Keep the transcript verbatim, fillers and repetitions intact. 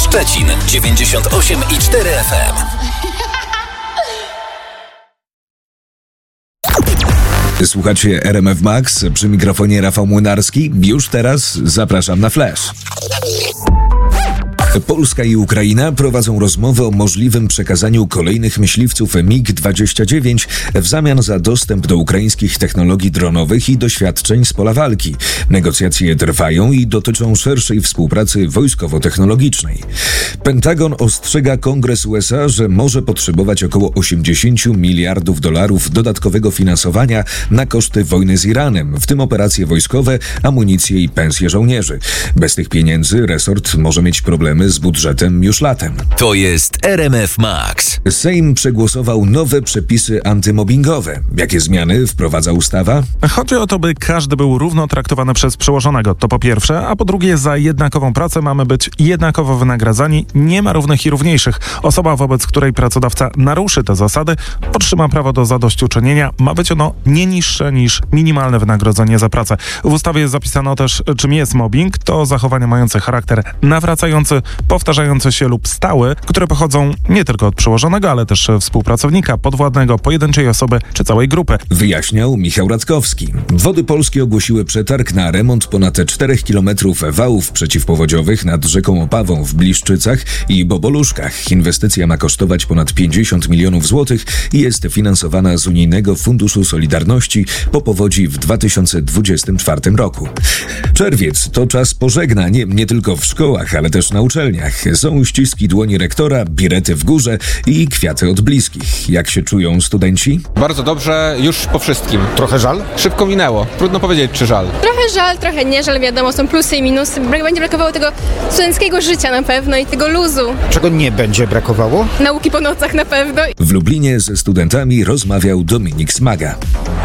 Szczecin dziewięćdziesiąt osiem i cztery F M. Słuchacie R M F Max, przy mikrofonie Rafał Młynarski. Już teraz zapraszam na Flash. Polska i Ukraina prowadzą rozmowę o możliwym przekazaniu kolejnych myśliwców mig dwadzieścia dziewięć w zamian za dostęp do ukraińskich technologii dronowych i doświadczeń z pola walki. Negocjacje trwają i dotyczą szerszej współpracy wojskowo-technologicznej. Pentagon ostrzega Kongres U S A, że może potrzebować około osiemdziesiąt miliardów dolarów dodatkowego finansowania na koszty wojny z Iranem, w tym operacje wojskowe, amunicję i pensje żołnierzy. Bez tych pieniędzy resort może mieć problemy z budżetem już latem. To jest R M F Max. Sejm przegłosował nowe przepisy antymobbingowe. Jakie zmiany wprowadza ustawa? Chodzi o to, by każdy był równo traktowany przez przełożonego. To po pierwsze, a po drugie, za jednakową pracę mamy być jednakowo wynagradzani. Nie ma równych i równiejszych. Osoba, wobec której pracodawca naruszy te zasady, otrzyma prawo do zadośćuczynienia. Ma być ono nie niższe niż minimalne wynagrodzenie za pracę. W ustawie zapisano też, czym jest mobbing. To zachowania mające charakter nawracający, powtarzające się lub stały, które pochodzą nie tylko od przełożonego, ale też współpracownika, podwładnego, pojedynczej osoby czy całej grupy. Wyjaśniał Michał Radkowski. Wody Polskie ogłosiły przetarg na remont ponad czterech kilometrów wałów przeciwpowodziowych nad rzeką Opawą w Bliszczycach i Boboluszkach. Inwestycja ma kosztować ponad pięćdziesiąt milionów złotych i jest finansowana z Unijnego Funduszu Solidarności po powodzi w dwa tysiące dwudziestym czwartym roku. Czerwiec to czas pożegnań, nie tylko w szkołach, ale też na uczelniach. Są ściski dłoni rektora, birety w górze i kwiaty od bliskich. Jak się czują studenci? Bardzo dobrze, już po wszystkim. Trochę żal? Szybko minęło. Trudno powiedzieć, czy żal. Trochę żal, trochę nie żal, wiadomo, są plusy i minusy. Będzie brakowało tego studenckiego życia na pewno i tego luzu. Czego nie będzie brakowało? Nauki po nocach na pewno. W Lublinie ze studentami rozmawiał Dominik Smaga.